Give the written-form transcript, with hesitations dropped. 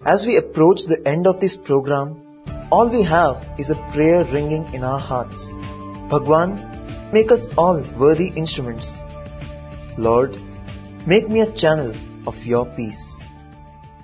As we approach the end of this program, all we have is a prayer ringing in our hearts. Bhagwan, make us all worthy instruments. Lord, make me a channel of your peace.